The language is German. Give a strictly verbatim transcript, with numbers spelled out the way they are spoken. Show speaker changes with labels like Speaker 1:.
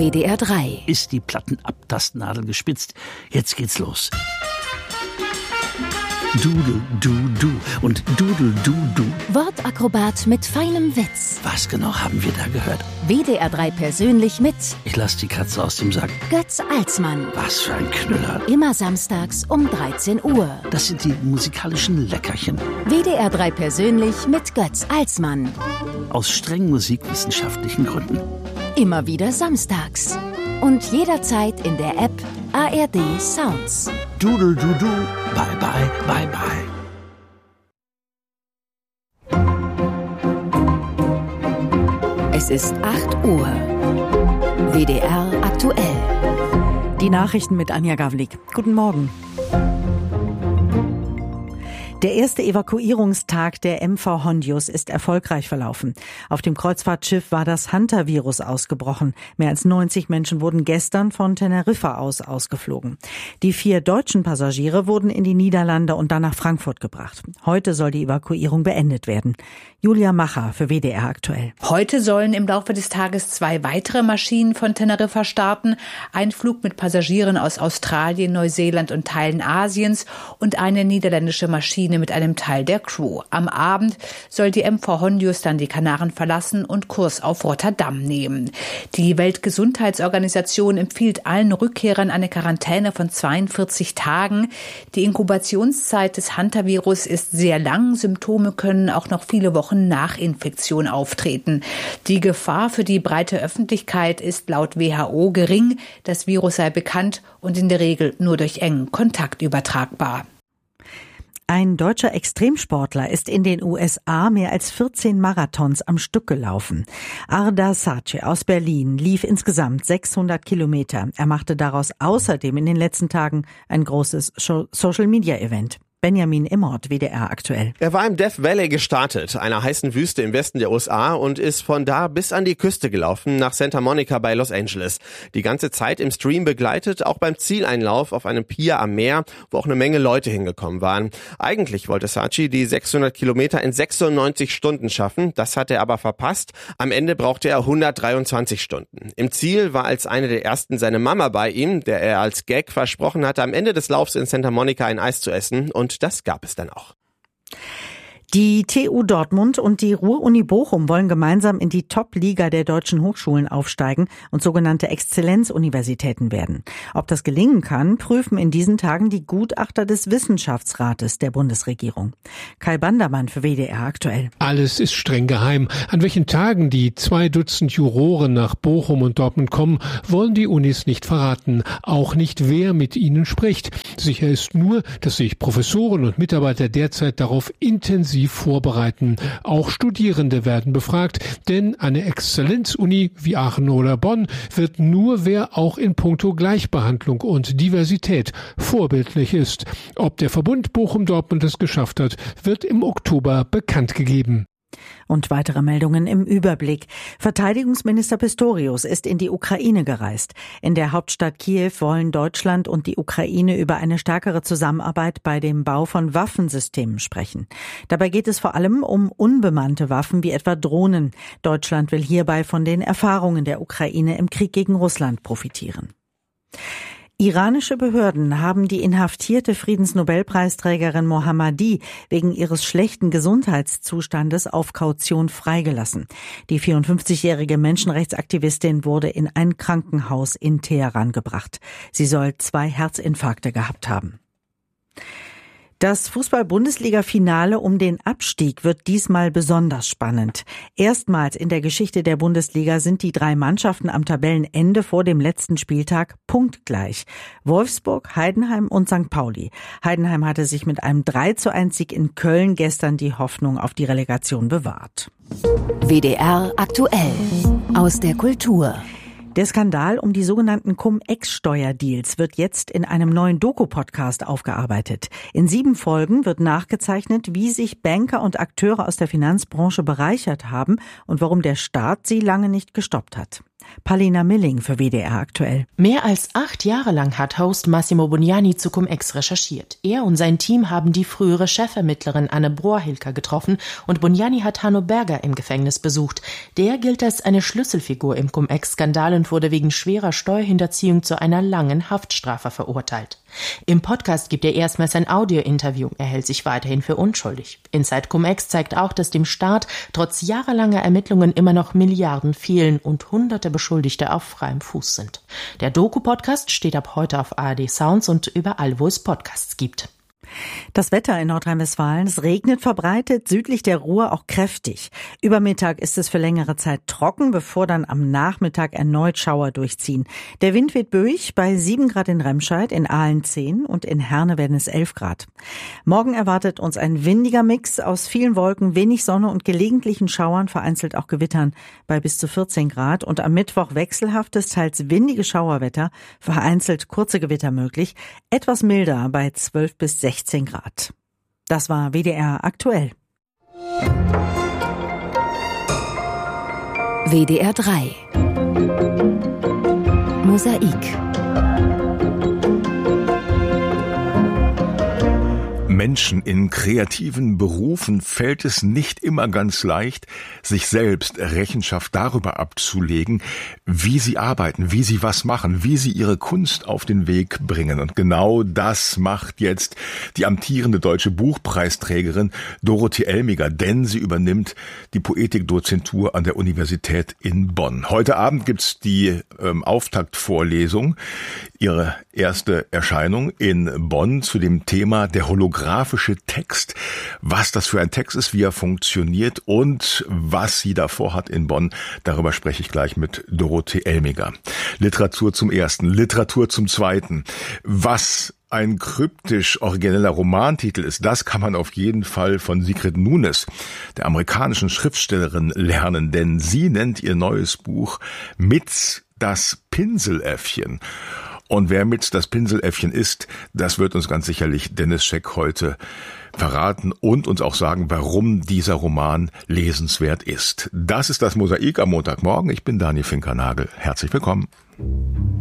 Speaker 1: W D R drei.
Speaker 2: Ist die Plattenabtastnadel gespitzt? Jetzt geht's los. Dudel, du, du und Dudel, du, du.
Speaker 1: Wortakrobat mit feinem Witz.
Speaker 2: Was genau haben wir da gehört?
Speaker 1: W D R drei persönlich mit
Speaker 2: Ich lass die Katze aus dem Sack.
Speaker 1: Götz Alsmann.
Speaker 2: Was für ein Knüller.
Speaker 1: Immer samstags um dreizehn Uhr.
Speaker 2: Das sind die musikalischen Leckerchen.
Speaker 1: W D R drei persönlich mit Götz Alsmann.
Speaker 2: Aus streng musikwissenschaftlichen Gründen.
Speaker 1: Immer wieder samstags. Und jederzeit in der App A R D Sounds.
Speaker 2: Dudel, du, du. Bye, bye, bye, bye.
Speaker 1: Es ist acht Uhr. W D R aktuell.
Speaker 3: Die Nachrichten mit Anja Gavlik. Guten Morgen. Der erste Evakuierungstag der M V Hondius ist erfolgreich verlaufen. Auf dem Kreuzfahrtschiff war das Hantavirus ausgebrochen. Mehr als neunzig Menschen wurden gestern von Teneriffa aus ausgeflogen. Die vier deutschen Passagiere wurden in die Niederlande und dann nach Frankfurt gebracht. Heute soll die Evakuierung beendet werden. Julia Macher für W D R aktuell.
Speaker 4: Heute sollen im Laufe des Tages zwei weitere Maschinen von Teneriffa starten. Ein Flug mit Passagieren aus Australien, Neuseeland und Teilen Asiens und eine niederländische Maschine mit einem Teil der Crew. Am Abend soll die M V Hondius dann die Kanaren verlassen und Kurs auf Rotterdam nehmen. Die Weltgesundheitsorganisation empfiehlt allen Rückkehrern eine Quarantäne von zweiundvierzig Tagen. Die Inkubationszeit des Hantavirus ist sehr lang. Symptome können auch noch viele Wochen nach Infektion auftreten. Die Gefahr für die breite Öffentlichkeit ist laut W H O gering. Das Virus sei bekannt und in der Regel nur durch engen Kontakt übertragbar.
Speaker 3: Ein deutscher Extremsportler ist in den U S A mehr als vierzehn Marathons am Stück gelaufen. Ardar Sace aus Berlin lief insgesamt sechshundert Kilometer. Er machte daraus außerdem in den letzten Tagen ein großes Social-Media-Event. Benjamin Immort, W D R aktuell.
Speaker 5: Er war im Death Valley gestartet, einer heißen Wüste im Westen der U S A, und ist von da bis an die Küste gelaufen, nach Santa Monica bei Los Angeles. Die ganze Zeit im Stream begleitet, auch beim Zieleinlauf auf einem Pier am Meer, wo auch eine Menge Leute hingekommen waren. Eigentlich wollte Sace die sechshundert Kilometer in sechsundneunzig Stunden schaffen, das hat er aber verpasst. Am Ende brauchte er hundertdreiundzwanzig Stunden. Im Ziel war als eine der ersten seine Mama bei ihm, der er als Gag versprochen hatte, am Ende des Laufs in Santa Monica ein Eis zu essen, und das gab es dann auch.
Speaker 3: Die T U Dortmund und die Ruhr-Uni Bochum wollen gemeinsam in die Top-Liga der deutschen Hochschulen aufsteigen und sogenannte Exzellenzuniversitäten werden. Ob das gelingen kann, prüfen in diesen Tagen die Gutachter des Wissenschaftsrates der Bundesregierung. Kai Bandermann für W D R aktuell.
Speaker 6: Alles ist streng geheim. An welchen Tagen die zwei Dutzend Juroren nach Bochum und Dortmund kommen, wollen die Unis nicht verraten. Auch nicht, wer mit ihnen spricht. Sicher ist nur, dass sich Professoren und Mitarbeiter derzeit darauf intensiv vorbereiten. Auch Studierende werden befragt, denn eine Exzellenzuni wie Aachen oder Bonn wird nur, wer auch in puncto Gleichbehandlung und Diversität vorbildlich ist. Ob der Verbund Bochum-Dortmund es geschafft hat, wird im Oktober bekannt gegeben.
Speaker 3: Und weitere Meldungen im Überblick. Verteidigungsminister Pistorius ist in die Ukraine gereist. In der Hauptstadt Kiew wollen Deutschland und die Ukraine über eine stärkere Zusammenarbeit bei dem Bau von Waffensystemen sprechen. Dabei geht es vor allem um unbemannte Waffen wie etwa Drohnen. Deutschland will hierbei von den Erfahrungen der Ukraine im Krieg gegen Russland profitieren. Iranische Behörden haben die inhaftierte Friedensnobelpreisträgerin Mohammadi wegen ihres schlechten Gesundheitszustandes auf Kaution freigelassen. Die vierundfünfzigjährige Menschenrechtsaktivistin wurde in ein Krankenhaus in Teheran gebracht. Sie soll zwei Herzinfarkte gehabt haben. Das Fußball-Bundesliga-Finale um den Abstieg wird diesmal besonders spannend. Erstmals in der Geschichte der Bundesliga sind die drei Mannschaften am Tabellenende vor dem letzten Spieltag punktgleich. Wolfsburg, Heidenheim und Sankt Pauli. Heidenheim hatte sich mit einem drei zu eins Sieg in Köln gestern die Hoffnung auf die Relegation bewahrt.
Speaker 1: W D R aktuell aus der Kultur.
Speaker 3: Der Skandal um die sogenannten Cum-Ex-Steuerdeals wird jetzt in einem neuen Doku-Podcast aufgearbeitet. In sieben Folgen wird nachgezeichnet, wie sich Banker und Akteure aus der Finanzbranche bereichert haben und warum der Staat sie lange nicht gestoppt hat. Palina Milling für W D R aktuell.
Speaker 7: Mehr als acht Jahre lang hat Host Massimo Boniani zu Cum-Ex recherchiert. Er und sein Team haben die frühere Chefermittlerin Anne Brohr-Hilker getroffen und Boniani hat Hanno Berger im Gefängnis besucht. Der gilt als eine Schlüsselfigur im Cum-Ex-Skandal und wurde wegen schwerer Steuerhinterziehung zu einer langen Haftstrafe verurteilt. Im Podcast gibt er erstmals ein Audio-Interview. Er hält sich weiterhin für unschuldig. Inside Cum-Ex zeigt auch, dass dem Staat trotz jahrelanger Ermittlungen immer noch Milliarden fehlen und hunderte Beschuldigte auf freiem Fuß sind. Der Doku-Podcast steht ab heute auf A R D Sounds und überall, wo es Podcasts gibt.
Speaker 3: Das Wetter in Nordrhein-Westfalen, es regnet verbreitet, südlich der Ruhr auch kräftig. Über Mittag ist es für längere Zeit trocken, bevor dann am Nachmittag erneut Schauer durchziehen. Der Wind weht böig, bei sieben Grad in Remscheid, in Aalen zehn und in Herne werden es elf Grad. Morgen erwartet uns ein windiger Mix aus vielen Wolken, wenig Sonne und gelegentlichen Schauern, vereinzelt auch Gewittern bei bis zu vierzehn Grad. Und am Mittwoch wechselhaftes, teils windige Schauerwetter, vereinzelt kurze Gewitter möglich, etwas milder bei zwölf bis sechzehn Grad. Das war W D R aktuell.
Speaker 1: W D R drei Mosaik.
Speaker 8: Menschen in kreativen Berufen fällt es nicht immer ganz leicht, sich selbst Rechenschaft darüber abzulegen, wie sie arbeiten, wie sie was machen, wie sie ihre Kunst auf den Weg bringen. Und genau das macht jetzt die amtierende deutsche Buchpreisträgerin Dorothee Elmiger, denn sie übernimmt die Poetikdozentur an der Universität in Bonn. Heute Abend gibt's die ähm, Auftaktvorlesung, ihre erste Erscheinung in Bonn zu dem Thema der holographische Text. Was das für ein Text ist, wie er funktioniert und was sie davor hat in Bonn, darüber spreche ich gleich mit Dorothee Elmiger. Literatur zum Ersten, Literatur zum Zweiten. Was ein kryptisch origineller Romantitel ist, das kann man auf jeden Fall von Sigrid Nunes, der amerikanischen Schriftstellerin, lernen, denn sie nennt ihr neues Buch Mitz das Pinseläffchen. Und wer mit das Pinseläffchen ist, das wird uns ganz sicherlich Dennis Scheck heute verraten und uns auch sagen, warum dieser Roman lesenswert ist. Das ist das Mosaik am Montagmorgen. Ich bin Daniel Finkernagel. Herzlich willkommen.